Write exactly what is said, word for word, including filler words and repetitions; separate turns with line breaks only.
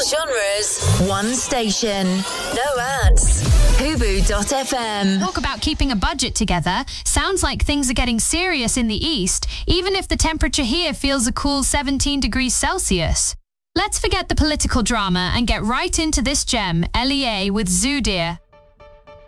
genres, one station, no ads. Hubu dot f m.
Talk about keeping a budget together. Sounds like things are getting serious in the east, even if the temperature here feels a cool seventeen degrees Celsius. Let's forget the political drama and get right into this gem, L E A with Zoo Deer.